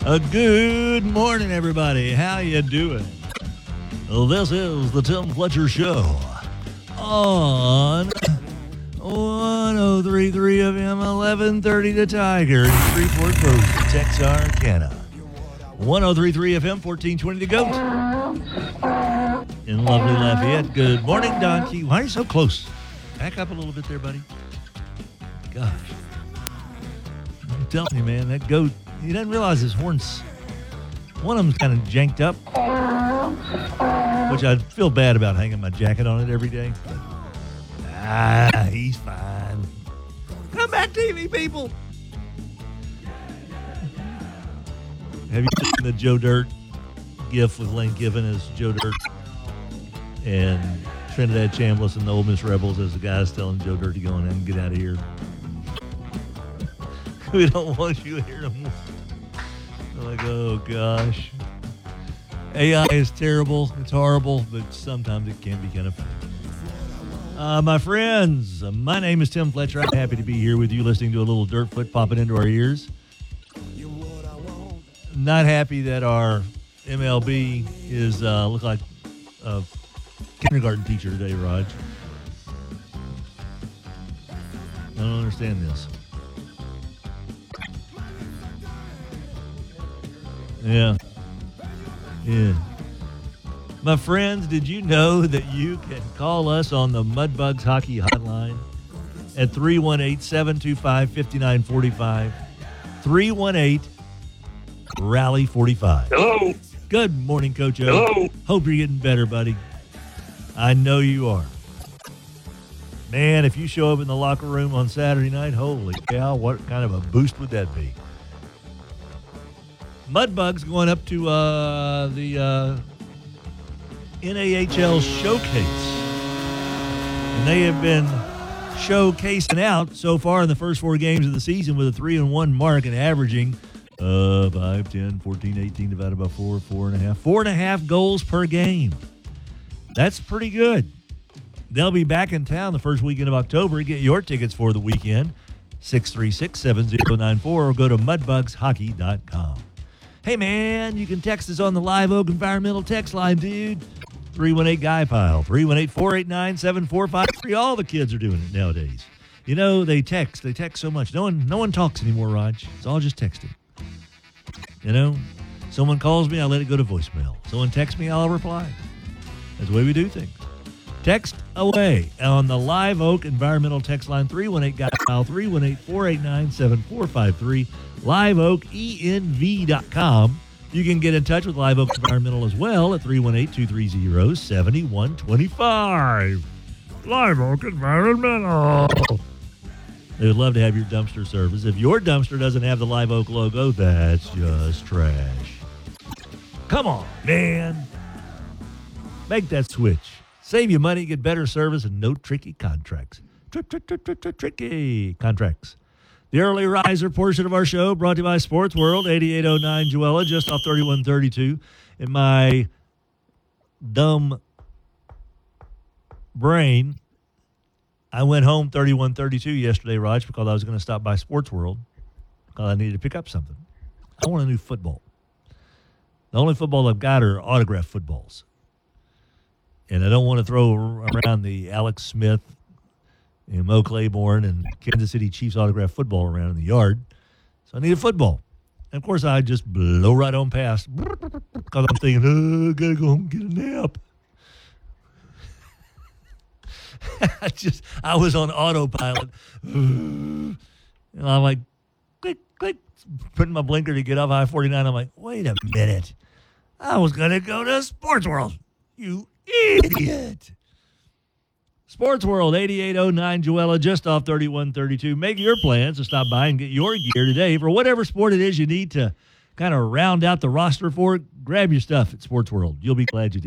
Good morning, everybody. How you doing? This is the Tim Fletcher Show on 1033 FM, 1130 The Tiger in Freeport Post, Texarkana. 1033 FM, 1420 The Goat in lovely Lafayette. Good morning, Donkey. Why are you so close? Back up a little bit there, buddy. Gosh. I'm telling you, man, that goat, he doesn't realize his horns, one of them's kind of janked up, which I feel bad about hanging my jacket on it every day. But, he's fine. Come back, TV people. Have you seen the Joe Dirt gif with Lane Kiffin as Joe Dirt and Trinidad Chambliss and the Ole Miss Rebels as the guys telling Joe Dirt to go in and get out of here? We don't want you here no more. I'm like, oh, gosh. AI is terrible. It's horrible, but sometimes it can be kind of fun. My friends, my name is Tim Fletcher. I'm happy to be here with you listening to a little dirt foot popping into our ears. Not happy that our MLB is look like a kindergarten teacher today, Raj. I don't understand this. Yeah. My friends, did you know that you can call us on the Mudbugs Hockey Hotline at 318-725-5945, 318-RALLY-45. Hello. Good morning, Coach O. Hello. Hope you're getting better, buddy. I know you are. Man, if you show up in the locker room on Saturday night, holy cow, what kind of a boost would that be? Mudbugs going up to the NAHL Showcase. And they have been showcasing out so far in the first 4 games of the season with a 3-1 mark and averaging 5, 10, 14, 18 divided by 4, 4.5. 4.5 goals per game. That's pretty good. They'll be back in town the first weekend of October. Get your tickets for the weekend, 636-7094, or go to mudbugshockey.com. Hey, man, you can text us on the Live Oak Environmental text line, dude. 318-GUY-PILE, 318-489-7453. All the kids are doing it nowadays. You know, they text so much. No one talks anymore, Raj. It's all just texting. You know, someone calls me, I let it go to voicemail. Someone texts me, I'll reply. That's the way we do things. Text away on the Live Oak Environmental text line, 318-GUY-PILE, 318-489-7453, liveoakenv.com. You can get in touch with Live Oak Environmental as well at 318-230-7125. Live Oak Environmental. They would love to have your dumpster service. If your dumpster doesn't have the Live Oak logo, that's just trash. Come on, man. Make that switch. Save you money, get better service, and no tricky contracts. Tricky contracts. The early riser portion of our show brought to you by Sports World, 8809 Joella, just off 3132. In my dumb brain, I went home 3132 yesterday, Raj, because I was going to stop by Sports World because I needed to pick up something. I want a new football. The only football I've got are autographed footballs. And I don't want to throw around the Alex Smith and Mo Claiborne and Kansas City Chiefs autographed football around in the yard. So I need a football. And, of course, I just blow right on past because I'm thinking, I got to go home and get a nap. I was on autopilot. And I'm like, click, click, putting my blinker to get off I-49. I'm like, wait a minute. I was going to go to Sports World. You idiot. Sports World, 8809 Joella, just off 3132. Make your plans to stop by and get your gear today for whatever sport it is you need to kind of round out the roster for. Grab your stuff at Sports World. You'll be glad you did.